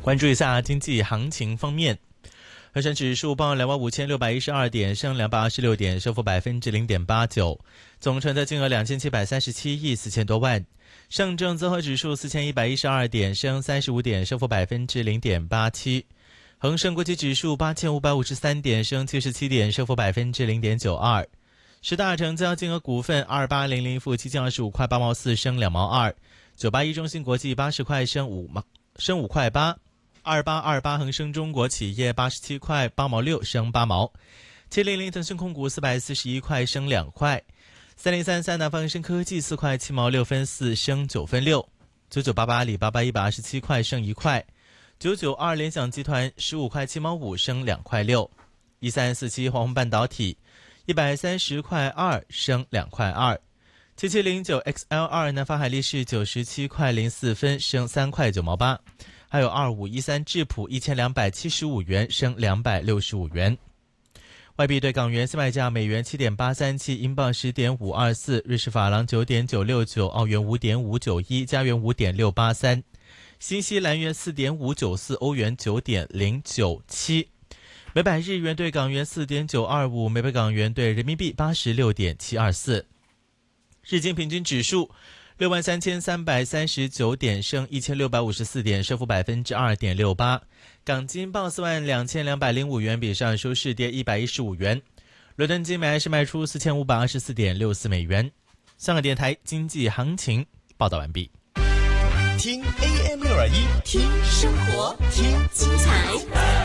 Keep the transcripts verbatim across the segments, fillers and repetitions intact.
关注一下经济行情方面，恒生指数报两万五千六百一十二点，升两百二十六点，升幅百分之零点八九，总成交金额两千七百三十七亿四千多万。上证综合指数四千一百一十二点，升三十五点，升幅百分之零点八七。恒生国际指数八千五百五十三点，升七十七点，升幅百分之零点九二。十大成交金额股份二八零零负七千二十五块八毛四，升两毛二。九八一中芯国际八十块升五毛，升五块八。二八二八恒生中国企业八十七块八毛六，升八毛。七零零腾讯控股四百四十一块，升两块。三零三三南方恒生科技四块七毛六分四，升九分六。九九八八阿里巴巴一百二十七块，升一块。九九二联想集团十五块七毛五，升两块六。一三四七华虹半导体一百三十块二，升两块二。七七零九 X L 二南方海力士九十七块零四分，升三块九毛八。还有二五一三智普一千两百七十五元，升两百六十五元。外币对港元现卖价：美元七点八三七，英镑十点五二四，瑞士法郎九点九六九，澳元五点五九一，加元五点六八三，新西兰元四点五九四，欧元九点零九七。每百日元对港元四点九二五，每百港元对人民币八十六点七二四。日经平均指数六万三千三百三十九点，升一千六百五十四点，升幅百分之二点六八。港金报四万两千两百零五元，比上收市跌一百一十五元。伦敦金买是卖出四千五百二十四点六四美元。香港电台经济行情报道完毕。 听 A M 六二一，听生活，听精彩，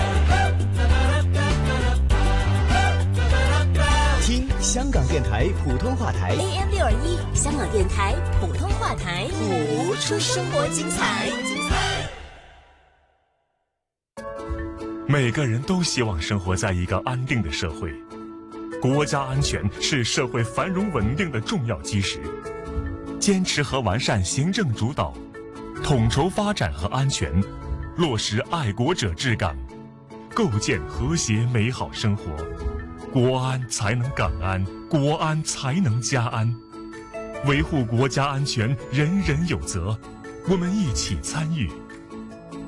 听香港电台普通话台 A M 六二一，香港电台普通话台， 谱出生活精彩。 每个人都希望生活在一个安定的社会，国家安全是社会繁荣稳定的重要基石。坚持和完善行政主导，统筹发展和安全，落实爱国者治港，构建和谐美好生活。国安才能港安，国安才能家安。维护国家安全，人人有责。我们一起参与，